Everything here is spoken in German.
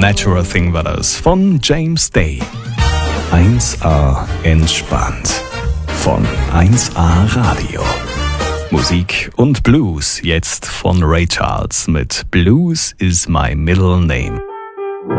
Natural Thing war das von James Day. 1A entspannt von 1A Radio. Musik und Blues jetzt von Ray Charles mit Blues is my middle name.